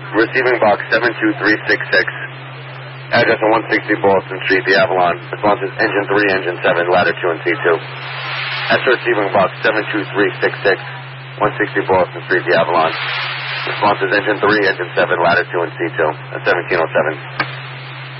Receiving box 72366. Address on 160 Boylston Street, The Avalon. Response is engine 3, engine 7, ladder 2 and C2. That's receiving box 72366. 160 Boylston Street, The Avalon. Response is engine 3, engine 7, ladder 2 and C2. At 1707.